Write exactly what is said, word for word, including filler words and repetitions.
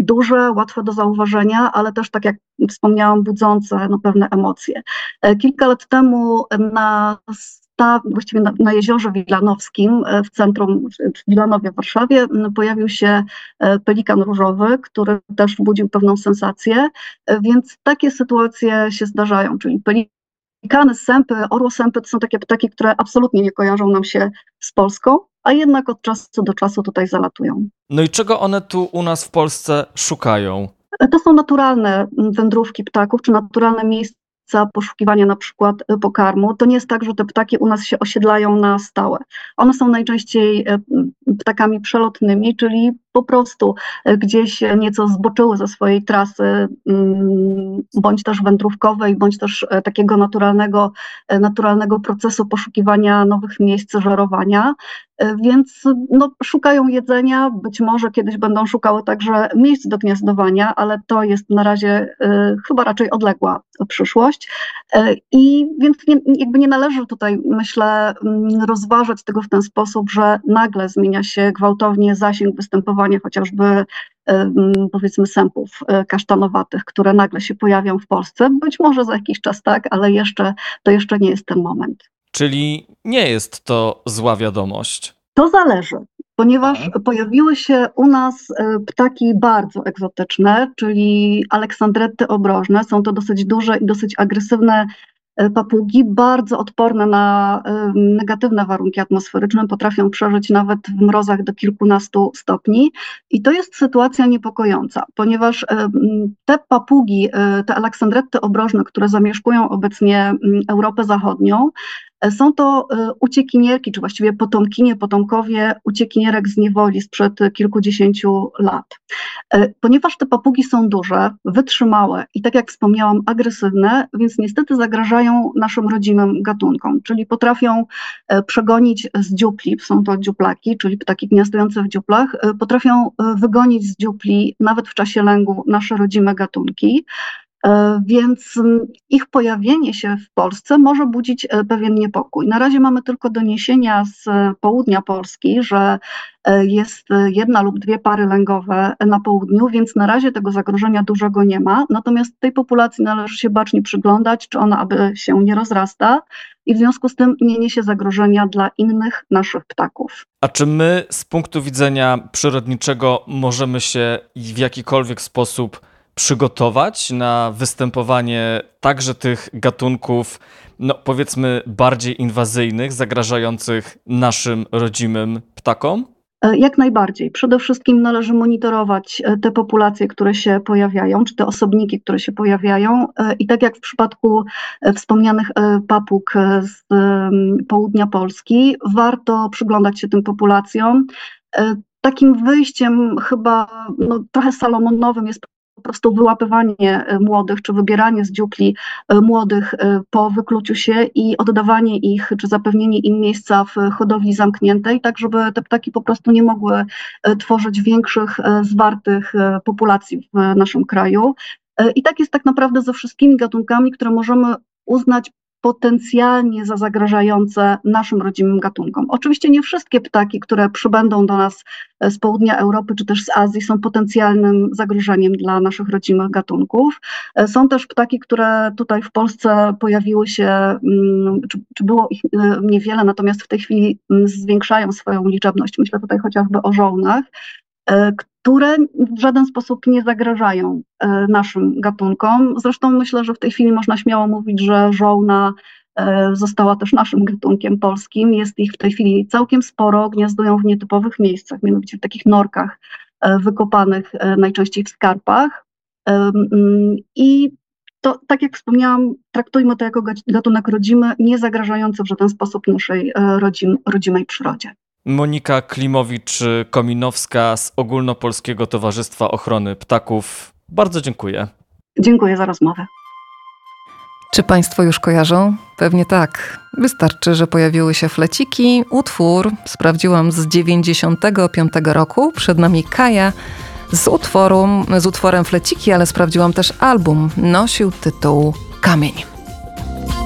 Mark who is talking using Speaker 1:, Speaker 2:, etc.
Speaker 1: duże, łatwe do zauważenia, ale też, tak jak wspomniałam, budzące no, pewne emocje. Kilka lat temu na sta, właściwie na, na jeziorze Wilanowskim w centrum, w Wilanowie w Warszawie pojawił się pelikan różowy, który też budził pewną sensację, więc takie sytuacje się zdarzają, czyli pelikany, sępy, orłosępy to są takie ptaki, które absolutnie nie kojarzą nam się z Polską, a jednak od czasu do czasu tutaj zalatują.
Speaker 2: No i czego one tu u nas w Polsce szukają?
Speaker 1: To są naturalne wędrówki ptaków, czy naturalne miejsca poszukiwania na przykład pokarmu. To nie jest tak, że te ptaki u nas się osiedlają na stałe. One są najczęściej ptakami przelotnymi, czyli po prostu gdzieś nieco zboczyły ze swojej trasy, bądź też wędrówkowej, bądź też takiego naturalnego, naturalnego procesu poszukiwania nowych miejsc żerowania. Więc no, szukają jedzenia, być może kiedyś będą szukały także miejsc do gniazdowania, ale to jest na razie y, chyba raczej odległa przyszłość. Y, I więc nie, jakby nie należy tutaj, myślę, rozważać tego w ten sposób, że nagle zmienia się gwałtownie zasięg występowania chociażby y, powiedzmy sępów y, kasztanowatych, które nagle się pojawią w Polsce. Być może za jakiś czas tak, ale jeszcze to jeszcze nie jest ten moment.
Speaker 2: Czyli nie jest to zła wiadomość.
Speaker 1: To zależy, ponieważ pojawiły się u nas ptaki bardzo egzotyczne, czyli aleksandretty obrożne. Są to dosyć duże i dosyć agresywne papugi, bardzo odporne na negatywne warunki atmosferyczne, potrafią przeżyć nawet w mrozach do kilkunastu stopni. I to jest sytuacja niepokojąca, ponieważ te papugi, te aleksandretty obrożne, które zamieszkują obecnie Europę Zachodnią, są to uciekinierki, czy właściwie potomkinie, potomkowie uciekinierek z niewoli sprzed kilkudziesięciu lat. Ponieważ te papugi są duże, wytrzymałe i tak jak wspomniałam, agresywne, więc niestety zagrażają naszym rodzimym gatunkom, czyli potrafią przegonić z dziupli, są to dziuplaki, czyli ptaki gniazdujące w dziuplach, potrafią wygonić z dziupli nawet w czasie lęgu nasze rodzime gatunki. Więc ich pojawienie się w Polsce może budzić pewien niepokój. Na razie mamy tylko doniesienia z południa Polski, że jest jedna lub dwie pary lęgowe na południu, więc na razie tego zagrożenia dużego nie ma. Natomiast tej populacji należy się bacznie przyglądać, czy ona aby się nie rozrasta i w związku z tym nie niesie zagrożenia dla innych naszych ptaków.
Speaker 2: A czy my z punktu widzenia przyrodniczego możemy się w jakikolwiek sposób przygotować na występowanie także tych gatunków, no powiedzmy bardziej inwazyjnych, zagrażających naszym rodzimym ptakom?
Speaker 1: Jak najbardziej. Przede wszystkim należy monitorować te populacje, które się pojawiają, czy te osobniki, które się pojawiają. I tak jak w przypadku wspomnianych papug z południa Polski, warto przyglądać się tym populacjom. Takim wyjściem chyba no, trochę salomonowym jest po prostu wyłapywanie młodych, czy wybieranie z dziupli młodych po wykluciu się i oddawanie ich, czy zapewnienie im miejsca w hodowli zamkniętej, tak żeby te ptaki po prostu nie mogły tworzyć większych, zwartych populacji w naszym kraju. I tak jest tak naprawdę ze wszystkimi gatunkami, które możemy uznać potencjalnie za zagrażające naszym rodzimym gatunkom. Oczywiście nie wszystkie ptaki, które przybędą do nas z południa Europy czy też z Azji, są potencjalnym zagrożeniem dla naszych rodzimych gatunków. Są też ptaki, które tutaj w Polsce pojawiły się, czy, czy było ich niewiele, natomiast w tej chwili zwiększają swoją liczebność. Myślę tutaj chociażby o żołnach, które w żaden sposób nie zagrażają naszym gatunkom. Zresztą myślę, że w tej chwili można śmiało mówić, że żołna została też naszym gatunkiem polskim. Jest ich w tej chwili całkiem sporo, gniazdują w nietypowych miejscach, mianowicie w takich norkach wykopanych najczęściej w skarpach. I to, tak jak wspomniałam, traktujmy to jako gatunek rodzimy, nie zagrażający w żaden sposób naszej rodzim, rodzimej przyrodzie.
Speaker 2: Monika Klimowicz-Kominowska z Ogólnopolskiego Towarzystwa Ochrony Ptaków. Bardzo dziękuję.
Speaker 1: Dziękuję za rozmowę.
Speaker 3: Czy Państwo już kojarzą? Pewnie tak. Wystarczy, że pojawiły się fleciki. Utwór sprawdziłam z dziewięćdziesiątego piątego roku. Przed nami Kaja z, utworu, z utworem Fleciki, ale sprawdziłam też album. Nosił tytuł Kamień.